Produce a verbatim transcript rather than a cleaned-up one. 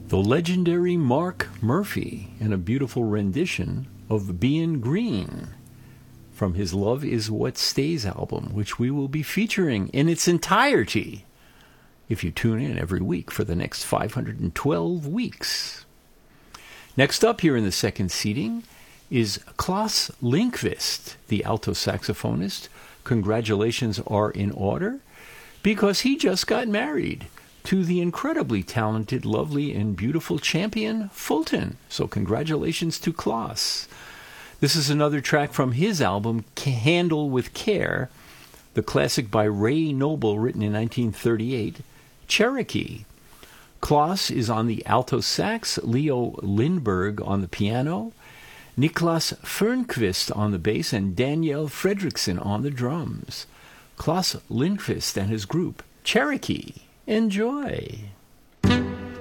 the legendary Mark Murphy in a beautiful rendition of Bein' Green from his Love Is What Stays album, which we will be featuring in its entirety if you tune in every week for the next five hundred twelve weeks. Next up here in the second seating is Klaus Lindqvist, the alto saxophonist. Congratulations are in order because he just got married to the incredibly talented, lovely, and beautiful Champion Fulton. So congratulations to Klaus. This is another track from his album, Handle with Care, the classic by Ray Noble, written in nineteen thirty-eight, Cherokee. Klaus is on the alto sax, Leo Lindberg on the piano, Niklas Fernqvist on the bass, and Danielle Fredrickson on the drums. Klaus Lindqvist and his group, Cherokee. Enjoy.